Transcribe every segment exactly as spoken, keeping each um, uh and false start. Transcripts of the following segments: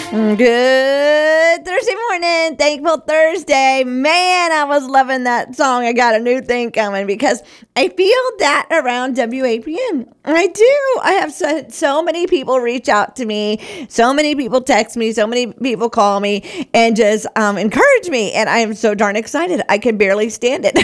Good Thursday morning. Thankful Thursday. Man, I was loving that song. I got a new thing coming because I feel that around W A P N. I do. I have so, so many people reach out to me. So many people text me. So many people call me and just um, encourage me. And I am so darn excited. I can barely stand it.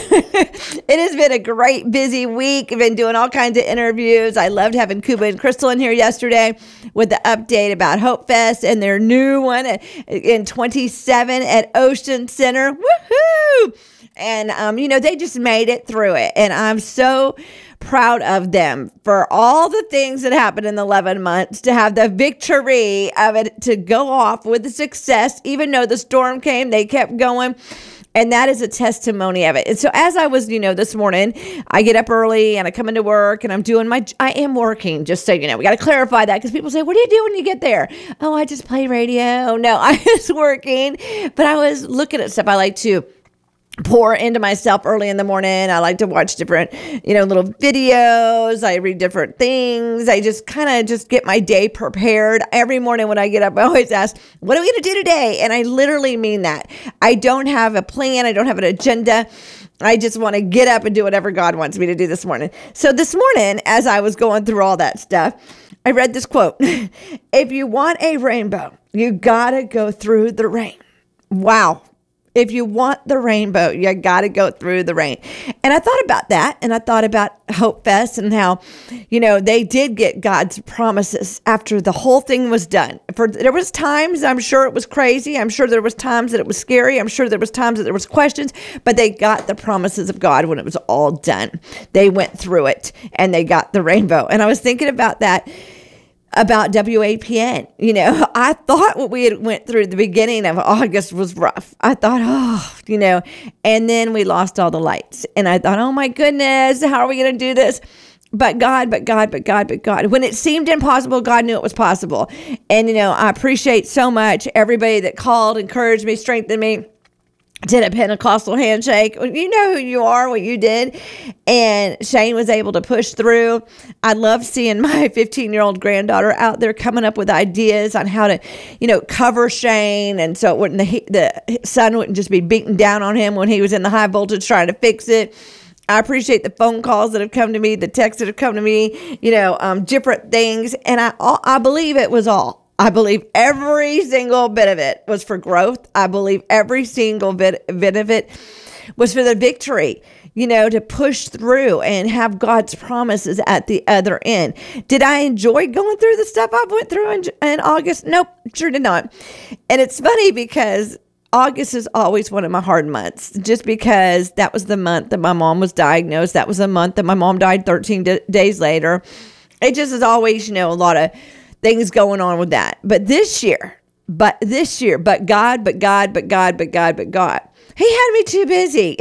It has been a great, busy week. I've been doing all kinds of interviews. I loved having Kuba and Crystal in here yesterday with the update about Hope Fest and their new one in twenty-seven at Ocean Center. Woohoo! And, um, you know, they just made it through it. And I'm so proud of them for all the things that happened in the eleven months, to have the victory of it, to go off with the success. Even though the storm came, they kept going. And that is a testimony of it. And so as I was, you know, this morning, I get up early and I come into work and I'm doing my, I am working, just so you know. We got to clarify that because people say, what do you do when you get there? Oh, I just play radio. No, I was working. But I was looking at stuff. I like to pour into myself early in the morning. I like to watch different, you know, little videos. I read different things. I just kind of just get my day prepared. Every morning when I get up, I always ask, what are we going to do today? And I literally mean that. I don't have a plan. I don't have an agenda. I just want to get up and do whatever God wants me to do this morning. So this morning, as I was going through all that stuff, I read this quote. If you want a rainbow, you got to go through the rain. Wow. If you want the rainbow, you got to go through the rain. And I thought about that. And I thought about Hope Fest and how, you know, they did get God's promises after the whole thing was done. For there was times, I'm sure it was crazy. I'm sure there was times that it was scary. I'm sure there was times that there was questions, but they got the promises of God when it was all done. They went through it and they got the rainbow. And I was thinking about that, about W A P N. You know, I thought what we had went through at the beginning of August was rough. I thought, oh, you know, and then we lost all the lights. And I thought, oh my goodness, how are we going to do this? But God, but God, but God, but God. When it seemed impossible, God knew it was possible. And, you know, I appreciate so much everybody that called, encouraged me, strengthened me. Did a Pentecostal handshake. You know who you are, what you did. And Shane was able to push through. I love seeing my fifteen-year-old granddaughter out there coming up with ideas on how to, you know, cover Shane. And so it wouldn't, the, the sun wouldn't just be beating down on him when he was in the high voltage trying to fix it. I appreciate the phone calls that have come to me, the texts that have come to me, you know, um, different things. And I, I believe it was all. I believe every single bit of it was for growth. I believe every single bit, bit of it was for the victory, you know, to push through and have God's promises at the other end. Did I enjoy going through the stuff I went through in, in August? Nope, sure did not. And it's funny because August is always one of my hard months, just because that was the month that my mom was diagnosed. That was the month that my mom died thirteen d- days later. It just is always, you know, a lot of things going on with that. But this year, but this year, but God, but God, but God, but God, but God. He had me too busy.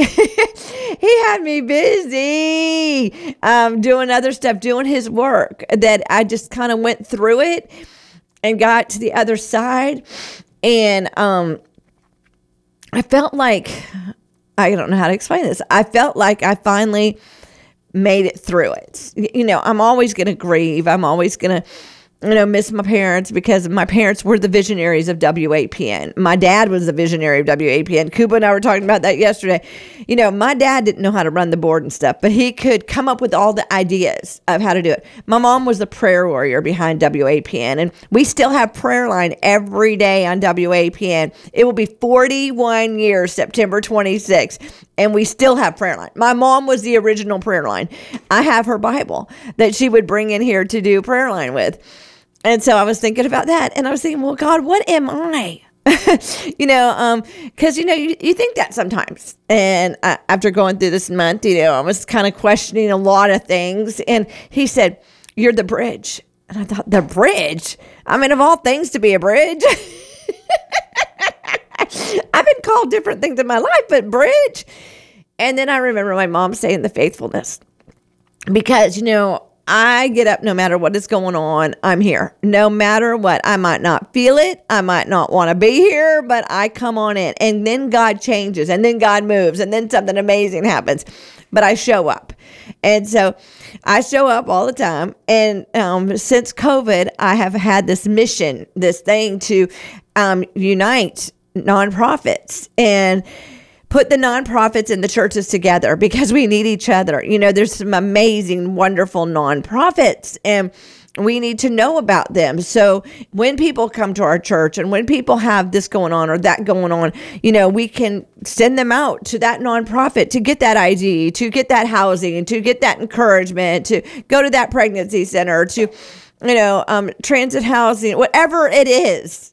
He had me busy um, doing other stuff, doing his work, that I just kind of went through it and got to the other side. And um, I felt like, I don't know how to explain this. I felt like I finally made it through it. You know, I'm always going to grieve. I'm always going to, you know, miss my parents, because my parents were the visionaries of W A P N. My dad was the visionary of W A P N. Kuba and I were talking about that yesterday. You know, my dad didn't know how to run the board and stuff, but he could come up with all the ideas of how to do it. My mom was the prayer warrior behind W A P N, and we still have prayer line every day on W A P N. It will be forty-one years, September twenty-sixth, and we still have prayer line. My mom was the original prayer line. I have her Bible that she would bring in here to do prayer line with. And so I was thinking about that, and I was thinking, well, God, what am I? you know, um, cause you know, you, you think that sometimes. And I, after going through this month, you know, I was kind of questioning a lot of things. And he said, you're the bridge. And I thought, the bridge? I mean, of all things to be a bridge. I've been called different things in my life, but bridge. And then I remember my mom saying the faithfulness, because, you know, I get up no matter what is going on. I'm here. No matter what. I might not feel it. I might not want to be here, but I come on in. And then God changes, and then God moves, and then something amazing happens. But I show up. And so I show up all the time. And um, since COVID, I have had this mission, this thing to um, unite nonprofits and put the nonprofits and the churches together because we need each other. You know, there's some amazing, wonderful nonprofits, and we need to know about them. So when people come to our church and when people have this going on or that going on, you know, we can send them out to that nonprofit to get that I D, to get that housing, to get that encouragement, to go to that pregnancy center, to, you know, um, transit housing, whatever it is.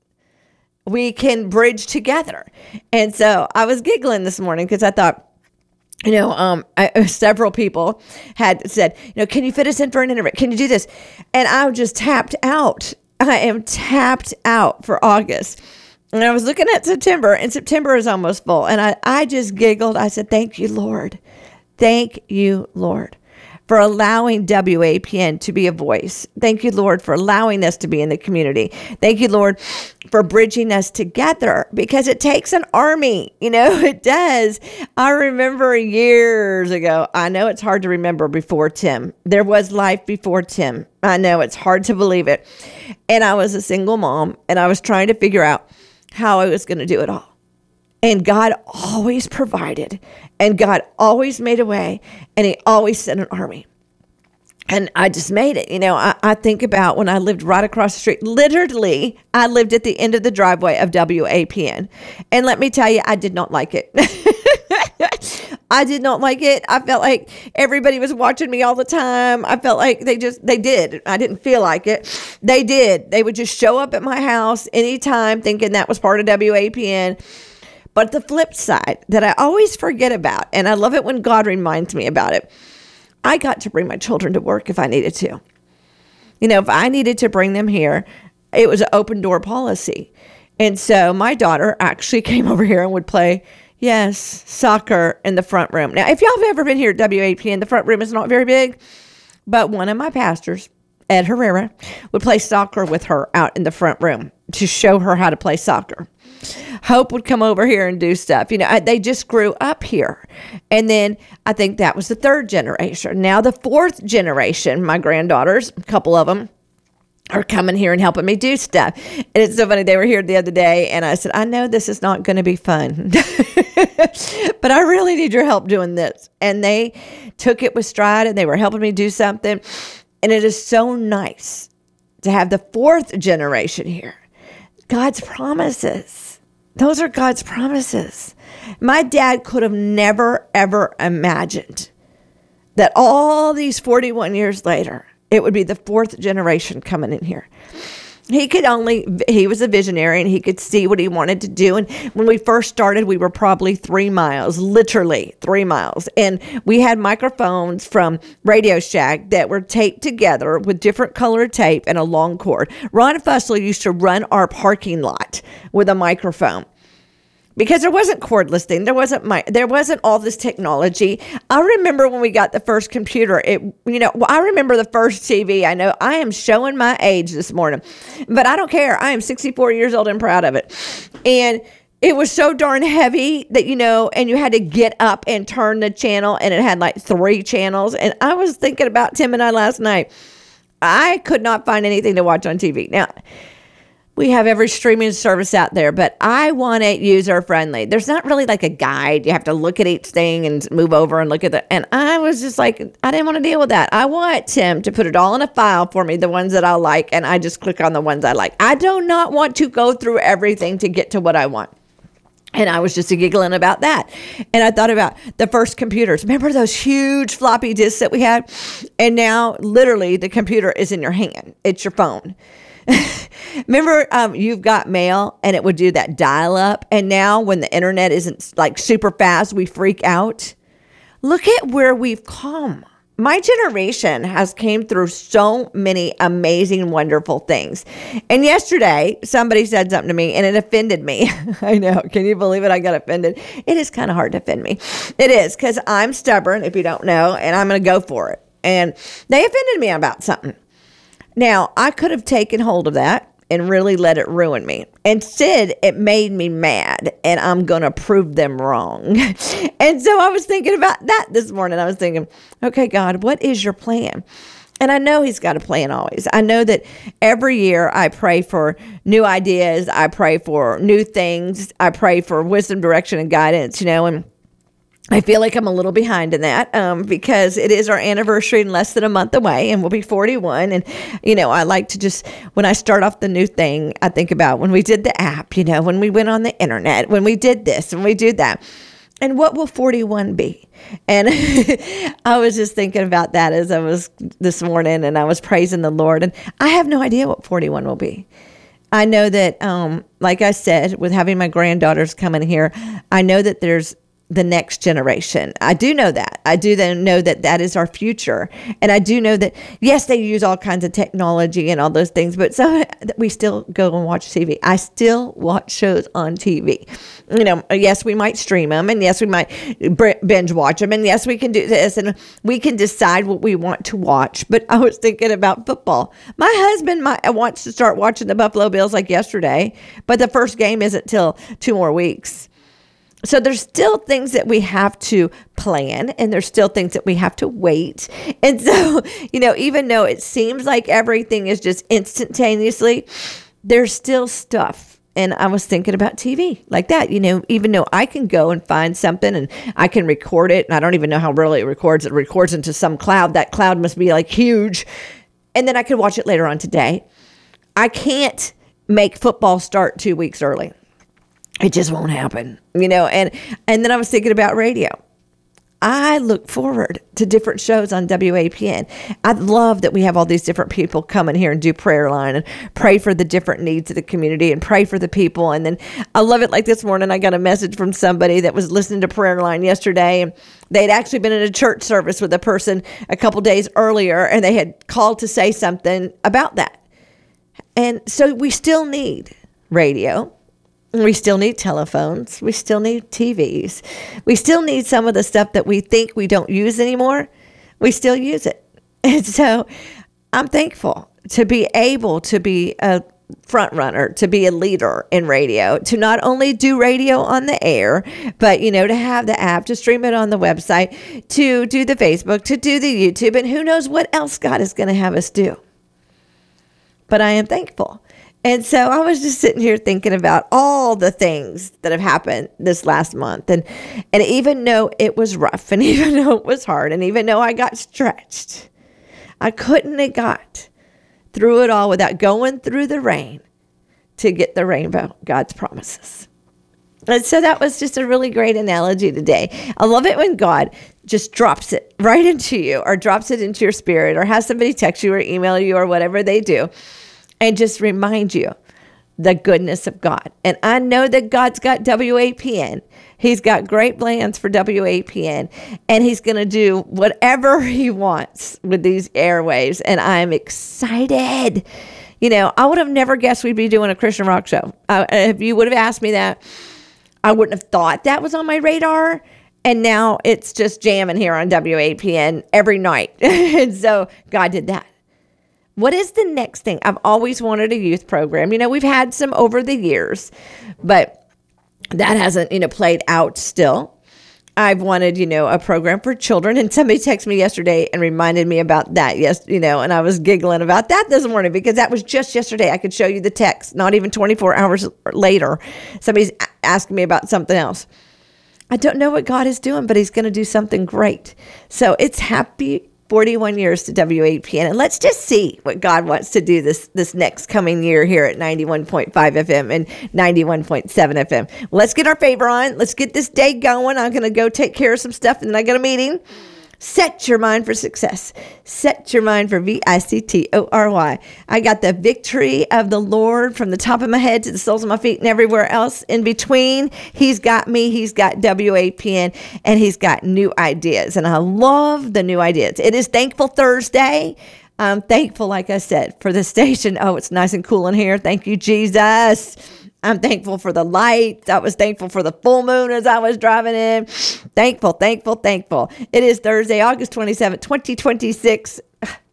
We can bridge together. And so I was giggling this morning because I thought, you know, um, I, several people had said, you know, can you fit us in for an interview? Can you do this? And I just tapped out. I am tapped out for August. And I was looking at September, and September is almost full. And I, I just giggled. I said, thank you, Lord. Thank you, Lord, for allowing W A P N to be a voice. Thank you, Lord, for allowing us to be in the community. Thank you, Lord, for bridging us together, because it takes an army. You know, it does. I remember years ago, I know it's hard to remember before Tim. There was life before Tim. I know it's hard to believe it. And I was a single mom, and I was trying to figure out how I was going to do it all. And God always provided, and God always made a way, and he always sent an army. And I just made it. You know, I, I think about when I lived right across the street. Literally, I lived at the end of the driveway of W A P N. And let me tell you, I did not like it. I did not like it. I felt like everybody was watching me all the time. I felt like they just, they did. I didn't feel like it. They did. They would just show up at my house anytime thinking that was part of W A P N. But the flip side that I always forget about, and I love it when God reminds me about it, I got to bring my children to work if I needed to. You know, if I needed to bring them here, it was an open door policy. And so my daughter actually came over here and would play, yes, soccer in the front room. Now, if y'all have ever been here at W A P N, the front room is not very big, but one of my pastors, Ed Herrera, would play soccer with her out in the front room to show her how to play soccer. Hope would come over here and do stuff. You know, I, they just grew up here. And then I think that was the third generation. Now the fourth generation, my granddaughters, a couple of them, are coming here and helping me do stuff. And it's so funny. They were here the other day, and I said, I know this is not going to be fun, but I really need your help doing this. And they took it with stride, and they were helping me do something. And it is so nice to have the fourth generation here. God's promises. Those are God's promises. My dad could have never, ever imagined that all these forty-one years later, it would be the fourth generation coming in here. He could only, he was a visionary, and he could see what he wanted to do. And when we first started, we were probably three miles, literally three miles. And we had microphones from Radio Shack that were taped together with different colored tape and a long cord. Ron Fussell used to run our parking lot with a microphone, because there wasn't cordless thing. There wasn't my, there wasn't all this technology. I remember when we got the first computer, it, you know, I remember the first T V. I know I am showing my age this morning, but I don't care. I am sixty-four years old and proud of it. And it was so darn heavy that, you know, and you had to get up and turn the channel, and it had like three channels. And I was thinking about Tim and I last night. I could not find anything to watch on T V. Now, we have every streaming service out there, but I want it user friendly. There's not really like a guide. You have to look at each thing and move over and look at it. And I was just like, I didn't want to deal with that. I want Tim to put it all in a file for me, the ones that I like, and I just click on the ones I like. I do not want to go through everything to get to what I want. And I was just giggling about that. And I thought about the first computers. Remember those huge floppy disks that we had? And now literally the computer is in your hand. It's your phone. Remember, um, You've Got Mail, and it would do that dial up. And now when the internet isn't like super fast, we freak out. Look at where we've come. My generation has came through so many amazing, wonderful things. And yesterday, somebody said something to me, and it offended me. I know. Can you believe it? I got offended. It is kind of hard to offend me. It is, because I'm stubborn, if you don't know, and I'm going to go for it. And they offended me about something. Now, I could have taken hold of that and really let it ruin me. Instead, it made me mad, and I'm going to prove them wrong. And so I was thinking about that this morning. I was thinking, okay, God, what is your plan? And I know he's got a plan always. I know that every year I pray for new ideas. I pray for new things. I pray for wisdom, direction, and guidance, you know, and I feel like I'm a little behind in that um, because it is our anniversary in less than a month away, and we'll be forty-one. And, you know, I like to just, when I start off the new thing, I think about when we did the app, you know, when we went on the internet, when we did this, when we do that. And what will forty-one be? And I was just thinking about that as I was this morning, and I was praising the Lord. And I have no idea what forty-one will be. I know that, um, like I said, with having my granddaughters coming here, I know that there's the next generation. I do know that. I do then know that that is our future. And I do know that, yes, they use all kinds of technology and all those things, but so we still go and watch T V. I still watch shows on T V. You know, yes, we might stream them, and yes, we might binge watch them, and yes, we can do this, and we can decide what we want to watch. But I was thinking about football. My husband might, wants to start watching the Buffalo Bills like yesterday, but the first game isn't till two more weeks. So there's still things that we have to plan, and there's still things that we have to wait. And so, you know, even though it seems like everything is just instantaneously, there's still stuff. And I was thinking about T V like that, you know, even though I can go and find something and I can record it. And I don't even know how really it records. It records into some cloud. That cloud must be like huge. And then I could watch it later on today. I can't make football start two weeks early. It just won't happen, you know, and, and then I was thinking about radio. I look forward to different shows on W A P N. I love that we have all these different people come in here and do prayer line and pray for the different needs of the community and pray for the people. And then I love it like this morning, I got a message from somebody that was listening to prayer line yesterday. And they'd actually been in a church service with a person a couple days earlier, and they had called to say something about that. And so we still need radio. We still need telephones. We still need T Vs. We still need some of the stuff that we think we don't use anymore. We still use it. And so I'm thankful to be able to be a front runner, to be a leader in radio, to not only do radio on the air, but, you know, to have the app, to stream it on the website, to do the Facebook, to do the YouTube, and who knows what else God is going to have us do. But I am thankful. And so I was just sitting here thinking about all the things that have happened this last month. And, and even though it was rough, and even though it was hard, and even though I got stretched, I couldn't have got through it all without going through the rain to get the rainbow, God's promises. And so that was just a really great analogy today. I love it when God just drops it right into you, or drops it into your spirit, or has somebody text you or email you or whatever they do, and just remind you the goodness of God. And I know that God's got W A P N. He's got great plans for W A P N, and he's going to do whatever he wants with these airwaves. And I'm excited. You know, I would have never guessed we'd be doing a Christian rock show. Uh, if you would have asked me that, I wouldn't have thought that was on my radar. And now it's just jamming here on W A P N every night. And so God did that. What is the next thing? I've always wanted a youth program. You know, we've had some over the years, but that hasn't, you know, played out still. I've wanted, you know, a program for children, and somebody texted me yesterday and reminded me about that. Yes, you know, and I was giggling about that this morning because that was just yesterday. I could show you the text, not even twenty-four hours later. Somebody's asking me about something else. I don't know what God is doing, but he's going to do something great. So it's happy forty-one years to W A P N. And let's just see what God wants to do this, this next coming year here at ninety-one point five F M and ninety-one point seven F M. Let's get our favor on. Let's get this day going. I'm going to go take care of some stuff, and then I got a meeting. Set your mind for success. Set your mind for V I C T O R Y. I got the victory of the Lord from the top of my head to the soles of my feet and everywhere else in between. He's got me. He's got W A P N, and he's got new ideas. And I love the new ideas. It is Thankful Thursday. I'm thankful, like I said, for the station. Oh, it's nice and cool in here. Thank you, Jesus. I'm thankful for the lights. I was thankful for the full moon as I was driving in. Thankful, thankful, thankful. It is Thursday, August twenty-seventh, twenty twenty-six.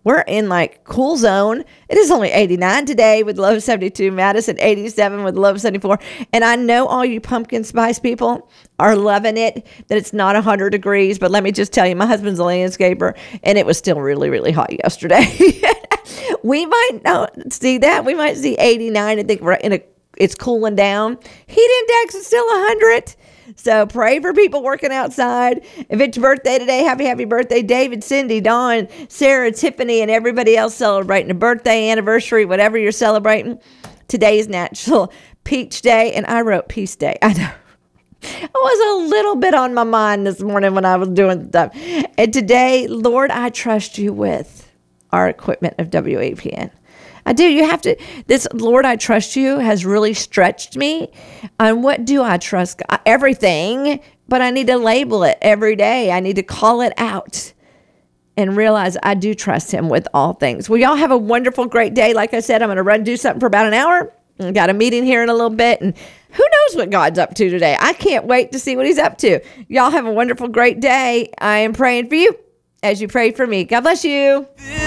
we're in like cool zone. It is only eighty-nine today with low seventy-two. Madison eighty-seven with low seventy-four. And I know all you pumpkin spice people are loving it, that it's not one hundred degrees. But let me just tell you, my husband's a landscaper, and it was still really, really hot yesterday. We might not see that. We might see eighty-nine and think we're in a, it's cooling down. Heat index is still one hundred. So pray for people working outside. If it's your birthday today, happy, happy birthday. David, Cindy, Dawn, Sarah, Tiffany, and everybody else celebrating a birthday, anniversary, whatever you're celebrating. Today is National Peach Day, and I wrote Peace Day. I know. I was a little bit on my mind this morning when I was doing stuff. And today, Lord, I trust you with our equipment of W A P N. I do. You have to. This Lord, I trust you has really stretched me. And what do I trust? Everything. But I need to label it every day. I need to call it out and realize I do trust him with all things. Well, y'all have a wonderful, great day. Like I said, I'm going to run do something for about an hour. I got a meeting here in a little bit. And who knows what God's up to today? I can't wait to see what he's up to. Y'all have a wonderful, great day. I am praying for you as you pray for me. God bless you.